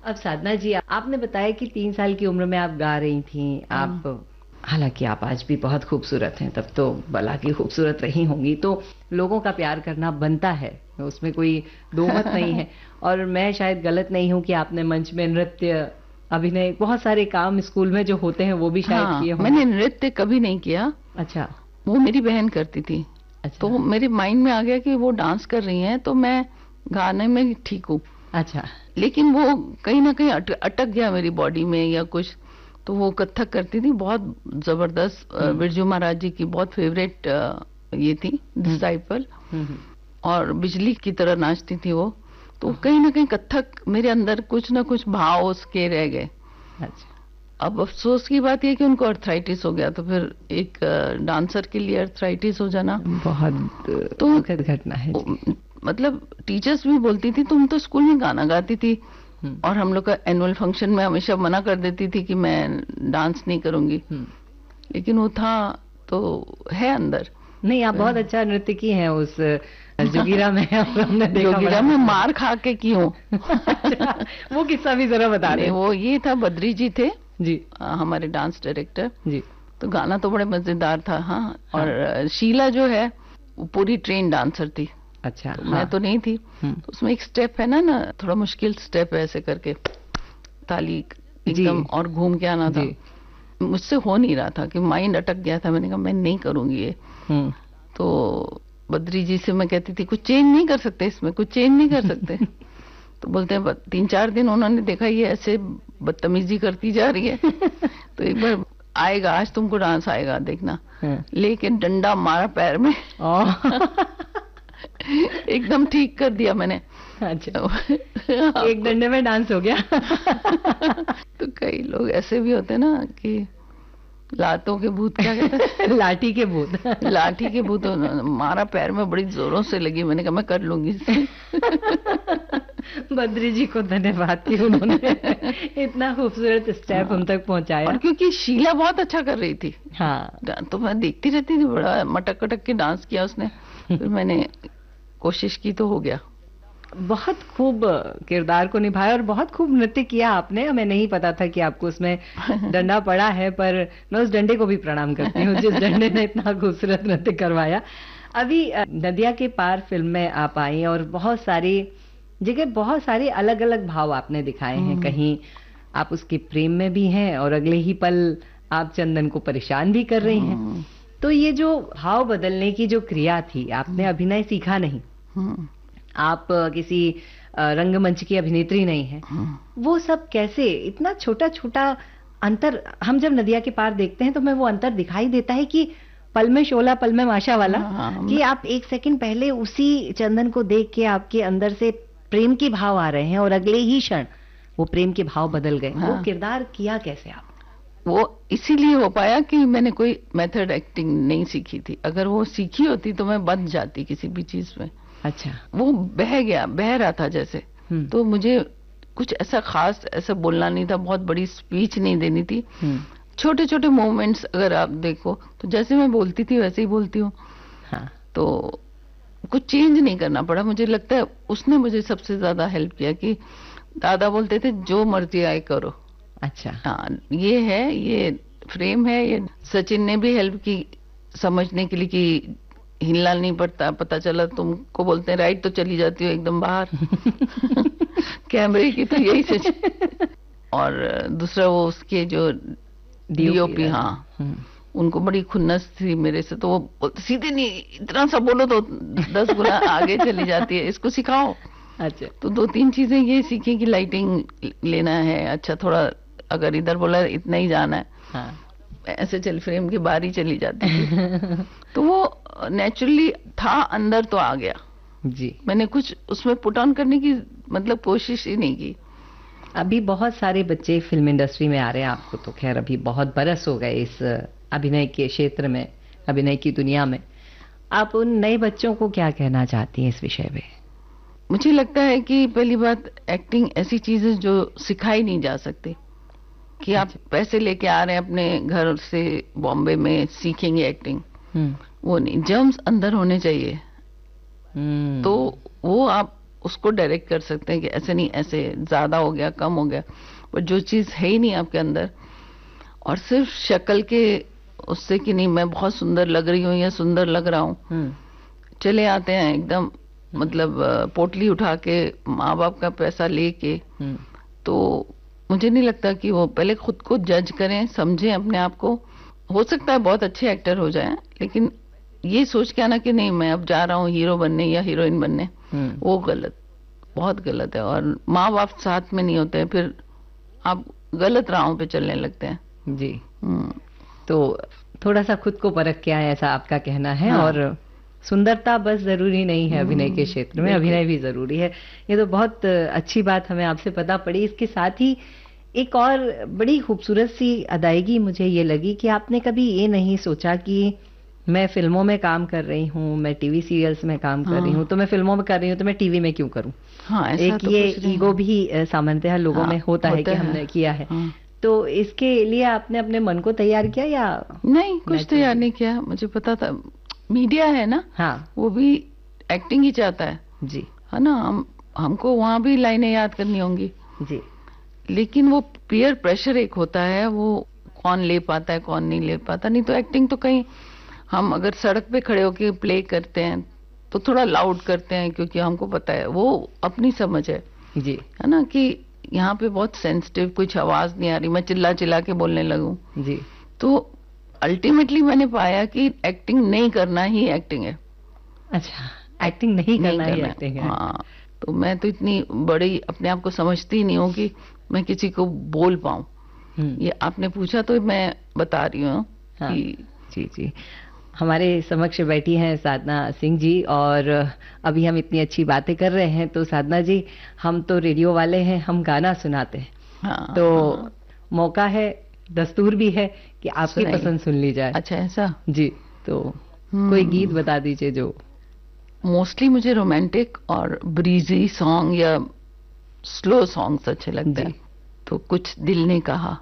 अब साधना जी, आपने बताया कि 3 साल की उम्र में आप गा रही थीं। आप हालांकि आप आज भी बहुत खूबसूरत हैं, तब तो भला की खूबसूरत रही होंगी, तो लोगों का प्यार करना बनता है, उसमें कोई दो मत नहीं है। और मैं शायद गलत नहीं हूं कि आपने मंच में नृत्य, अभिनय, बहुत सारे काम स्कूल में जो होते हैं वो भी शायद किए होंगे। मैंने नृत्य कभी नहीं किया। अच्छा। वो मेरी बहन करती थी। अच्छा। तो मेरे माइंड में आ गया कि वो डांस कर रही हैं तो मैं गाने में ठीक हूँ। अच्छा। लेकिन वो कहीं ना कहीं अटक गया मेरी बॉडी में या कुछ। तो वो कथक करती थी, बहुत जबरदस्त। बिरजू महाराज जी की बहुत फेवरेट ये थी डिसाइपल, और बिजली की तरह नाचती थी वो। तो कहीं ना कहीं कथक मेरे अंदर कुछ ना कुछ भाव उसके रह गए। अच्छा। अब अफसोस की बात यह कि उनको अर्थराइटिस हो गया, तो फिर एक डांसर के लिए अर्थराइटिस हो जाना बहुत दुखद घटना है जी। मतलब टीचर्स भी बोलती थी तुम तो स्कूल में गाना गाती थी, और हम लोग का एनुअल फंक्शन में हमेशा मना कर देती थी कि मैं डांस नहीं करूंगी। लेकिन वो था तो है अंदर। नहीं, आप बहुत अच्छा नृत्यकी हैं। उस जोगिरा में हमने देखा, जोगिरा में मार खा के की हूँ। अच्छा, वो किस्सा भी जरा बता रहे। वो ये था, बद्री जी थे जी, हमारे डांस डायरेक्टर जी। तो गाना तो बड़े मजेदार था। हाँ, और शीला जो है वो पूरी ट्रेन डांसर थी। अच्छा। तो मैं तो नहीं थी। तो उसमें एक स्टेप है ना थोड़ा मुश्किल स्टेप है, ऐसे करके ताली एकदम और घूम के आना था। मुझसे हो नहीं रहा था कि माइंड अटक गया था। मैंने कहा मैं नहीं करूंगी ये। तो बद्री जी से मैं कहती थी कुछ चेंज नहीं कर सकते इसमें, कुछ चेंज नहीं कर सकते। तो बोलते हैं 3-4 दिन उन्होंने देखा ये ऐसे बदतमीजी करती जा रही है तो एक बार आएगा, आज तुमको डांस आएगा देखना। लेकिन डंडा मारा पैर में एकदम ठीक कर दिया मैंने। अच्छा। एक डंडे में डांस हो गया। तो कई लोग ऐसे भी होते ना कि लातों के भूत, क्या कहते हैं? लाठी के भूत। लाठी के भूत मारा पैर में, बड़ी जोरों से लगी। मैंने कहा मैं कर लूंगी। बद्री जी को धन्यवाद कि उन्होंने इतना खूबसूरत स्टेप हम तक पहुंचाया। और क्योंकि शीला बहुत अच्छा कर रही थी। हाँ, तो मैं देखती रहती थी, बड़ा मटक कटक के डांस किया उसने। फिर मैंने कोशिश की तो हो गया। बहुत खूब किरदार को निभाया और बहुत खूब नृत्य किया आपने। हमें नहीं पता था कि आपको उसमें डंडा पड़ा है, पर मैं उस डंडे को भी प्रणाम करती हूँ जिस डंडे ने इतना खूबसूरत नृत्य करवाया। अभी नदिया के पार फिल्म में आप आई और बहुत सारी जगह बहुत सारे अलग अलग भाव आपने दिखाए हैं। कहीं आप उसके प्रेम में भी हैं और अगले ही पल आप चंदन को परेशान भी कर रही हैं। तो ये जो भाव बदलने की जो क्रिया थी, आपने अभिनय सीखा नहीं, आप किसी रंगमंच की अभिनेत्री नहीं है, वो सब कैसे, इतना छोटा छोटा अंतर हम जब नदिया के पार देखते हैं तो हमें वो अंतर दिखाई देता है कि पल में शोला पल में माशा वाला, कि आप एक सेकंड पहले उसी चंदन को देख के आपके अंदर से प्रेम के भाव आ रहे हैं और अगले ही क्षण वो प्रेम के भाव बदल गए। वो किरदार किया कैसे आप? वो इसीलिए हो पाया कि मैंने कोई मेथड एक्टिंग नहीं सीखी थी। अगर वो सीखी होती तो मैं बंध जाती किसी भी चीज में। अच्छा। वो बह रहा था जैसे। तो मुझे कुछ ऐसा खास ऐसा बोलना नहीं था, बहुत बड़ी स्पीच नहीं देनी थी। छोटे छोटे मोमेंट्स अगर आप देखो तो जैसे मैं बोलती थी वैसे ही बोलती हूँ। हाँ। तो कुछ चेंज नहीं करना पड़ा। मुझे लगता है उसने मुझे सबसे ज्यादा हेल्प किया कि दादा बोलते थे जो मर्जी आए करो। अच्छा। हाँ, ये है, ये फ्रेम है। ये सचिन ने भी हेल्प की समझने के लिए कि हिलना नहीं पड़ता। पता चला तुमको बोलते हैं राइट तो चली जाती हो एकदम बाहर। कैमरे की तो यही सच। और दूसरा वो उसके जो डीओपी, हाँ, उनको बड़ी खुन्नस थी मेरे से। तो वो सीधे नहीं, इतना सा बोलो तो 10 गुना आगे चली जाती है, इसको सिखाओ। अच्छा। तो 2-3 चीजें ये सीखी कि लाइटिंग लेना है, अच्छा थोड़ा अगर इधर बोला इतना ही जाना है, हाँ, ऐसे चल फ्रेम की बारी चली जाती थी। तो वो नेचुरली था, अंदर तो आ गया जी। मैंने कुछ उसमें पुट ऑन करने की मतलब कोशिश ही नहीं की। अभी बहुत सारे बच्चे फिल्म इंडस्ट्री में आ रहे हैं। आपको तो खैर अभी बहुत बरस हो गए इस अभिनय के क्षेत्र में, अभिनय की दुनिया में। आप उन नए बच्चों को क्या कहना चाहती हैं इस विषय में? मुझे लगता है कि पहली बात, एक्टिंग ऐसी चीज है जो सिखाई नहीं जा सकती कि आप पैसे लेके आ रहे हैं अपने घर से बॉम्बे में सीखेंगे एक्टिंग। वो नहीं, जर्म्स अंदर होने चाहिए। तो वो आप उसको डायरेक्ट कर सकते हैं कि ऐसे नहीं, ऐसे ज्यादा हो गया, कम हो गया। पर जो चीज है ही नहीं आपके अंदर, और सिर्फ शक्ल के उससे कि नहीं मैं बहुत सुंदर लग रही हूँ या सुंदर लग रहा हूँ, चले आते हैं एकदम, मतलब पोटली उठा के माँ बाप का पैसा लेके। तो मुझे नहीं लगता कि वो पहले खुद को जज करें, समझें अपने आप को। हो सकता है बहुत अच्छे एक्टर हो जाएं, लेकिन ये सोच के आना कि नहीं मैं अब जा रहा हूँ हीरो बनने या हीरोइन बनने, वो गलत, बहुत गलत है। और माँ बाप साथ में नहीं होते हैं, फिर आप गलत राहों पे चलने लगते हैं। जी। तो थोड़ा सा खुद को परख के आए, ऐसा आपका कहना है। हाँ। और सुंदरता बस जरूरी नहीं है अभिनय के क्षेत्र में, अभिनय भी जरूरी है। ये तो बहुत अच्छी बात हमें आपसे पता पड़ी। इसके साथ ही एक और बड़ी खूबसूरत सी अदायगी मुझे ये लगी कि आपने कभी ये नहीं सोचा कि मैं फिल्मों में काम कर रही हूँ, मैं टीवी सीरियल्स में काम कर रही हूँ, तो मैं फिल्मों में कर रही हूँ तो मैं टीवी में क्यों करूँ। ऐसा एक तो ये कुछ नहीं ईगो भी सामान्यतः लोगों में होता है कि है। हमने किया है। तो इसके लिए आपने अपने मन को तैयार किया या नहीं? कुछ तैयार नहीं किया, मुझे पता था मीडिया है ना, हाँ, वो भी एक्टिंग ही चाहता है जी, है ना। हमको वहां भी लाइनें याद करनी होंगी जी, लेकिन वो पीयर प्रेशर एक होता है, वो कौन ले पाता है कौन नहीं ले पाता। नहीं तो एक्टिंग तो कहीं हम अगर सड़क पे खड़े होके प्ले करते हैं तो थोड़ा लाउड करते हैं, क्योंकि हमको पता है वो अपनी समझ है, जी, है ना, कि यहाँ पे बहुत सेंसिटिव, कुछ आवाज नहीं आ रही, मैं चिल्ला चिल्ला के बोलने लगूं। जी। तो अल्टीमेटली मैंने पाया कि एक्टिंग नहीं करना ही एक्टिंग है। अच्छा, एक्टिंग नहीं करना ही एक्टिंग है। हाँ, तो मैं तो इतनी बड़ी अपने आप को समझती ही नहीं हूँ कि मैं किसी को बोल पाऊं। ये आपने पूछा तो मैं बता रही हूँ। हाँ, जी, जी। हमारे समक्ष बैठी हैं साधना सिंह जी, और अभी हम इतनी अच्छी बातें कर रहे हैं। तो साधना जी, हम तो रेडियो वाले हैं, हम गाना सुनाते हैं। हाँ, तो मौका है, दस्तूर भी है कि आपकी पसंद सुन ली जाए। अच्छा, ऐसा? जी, तो कोई गीत बता दीजिए जो। मोस्टली मुझे रोमांटिक और ब्रीजी सॉन्ग या स्लो सॉन्ग्स अच्छे लगते हैं। तो कुछ दिल ने कहा,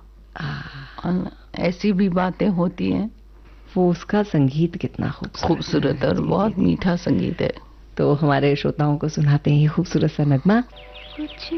ऐसी भी बातें होती हैं। वो उसका संगीत कितना खूबसूरत और बहुत मीठा संगीत है। तो हमारे श्रोताओं को सुनाते हैं ये खूबसूरत सा नगमा। कुछ